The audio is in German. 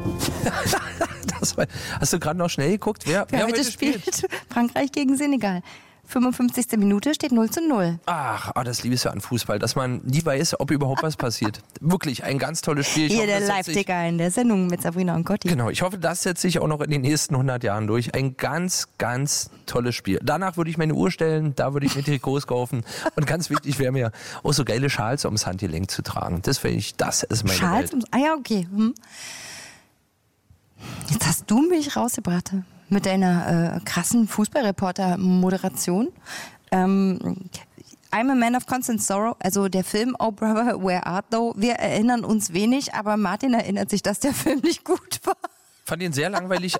Hast du gerade noch schnell geguckt, wer heute spielt? Frankreich gegen Senegal. 55. Minute steht 0:0. Ach, das liebe ich ja an Fußball, dass man nie weiß, ob überhaupt was passiert. Wirklich ein ganz tolles Spiel. Hier der Live-Ticker in der Sendung mit Sabrina und Gotti. Genau, ich hoffe, das setzt sich auch noch in den nächsten 100 Jahren durch. Ein ganz, ganz tolles Spiel. Danach würde ich meine Uhr stellen, da würde ich mir Trikots kaufen. Und ganz wichtig wäre mir auch so geile Schals ums Handgelenk zu tragen. Das ist meine Schals Welt. Ja, okay. Jetzt hast du mich rausgebracht mit deiner krassen Fußballreporter-Moderation. I'm a Man of Constant Sorrow, also der Film Oh Brother, Where Art Thou? Wir erinnern uns wenig, aber Martin erinnert sich, dass der Film nicht gut war. Fand ihn sehr langweilig.